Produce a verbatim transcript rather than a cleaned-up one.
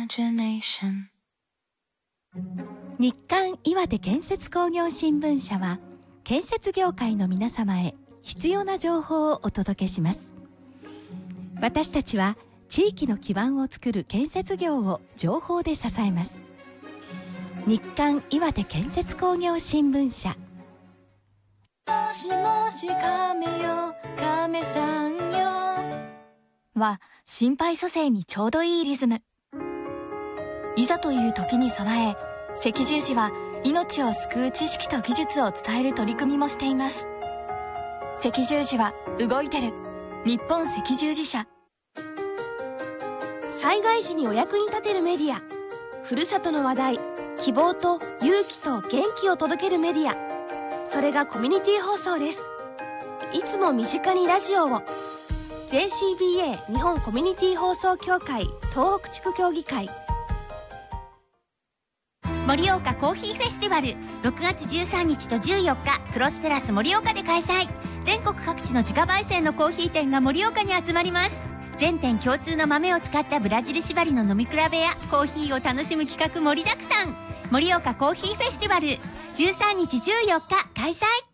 imagination。 日刊岩手建設工業新聞社は建設業界の皆様へ必要な情報をお届けします。私たちは地域の基盤を作る建設業を情報で支えます。日刊岩手建設工業新聞社。 もしもし亀よ亀さんよは心肺蘇生にちょうどいいリズム。いざという時に備え、赤十字は命を救う知識と技術を伝える取り組みもしています。赤十字は動いてる。日本赤十字社。 災害時にお役に立てるメディア、ふるさとの話題、希望と勇気と元気を届けるメディア、それがコミュニティ放送です。いつも身近にラジオを。 ジェーシービーエー 日本コミュニティ放送協会東北地区協議会。 盛岡コーヒーフェスティバルろくがつじゅうさんにちとじゅうよっかクロステラス盛岡で開催。全国各地の自家焙煎のコーヒー店が盛岡に集まります。全店共通の豆を使ったブラジル縛りの飲み比べやコーヒーを楽しむ企画盛りだくさん。盛岡コーヒーフェスティバルじゅうさんにちじゅうよっか開催。